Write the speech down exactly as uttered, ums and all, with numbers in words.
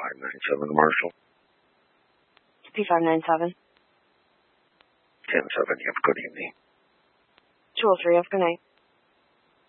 five nine seven, Marshall. P five nine seven. ten seven, you have a good evening. two oh three, have a good night.